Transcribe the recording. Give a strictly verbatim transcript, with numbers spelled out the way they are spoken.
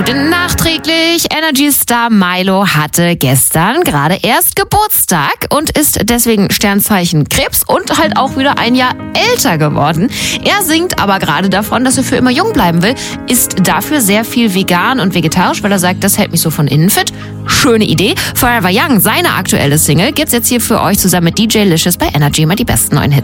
Nachträglich, Energy-Star Milo hatte gestern gerade erst Geburtstag und ist deswegen Sternzeichen Krebs und halt auch wieder ein Jahr älter geworden. Er singt aber gerade davon, dass er für immer jung bleiben will, isst dafür sehr viel vegan und vegetarisch, weil er sagt, das hält mich so von innen fit. Schöne Idee. Forever Young, seine aktuelle Single, gibt's jetzt hier für euch zusammen mit D J Licious bei Energy, mal die besten neuen Hits.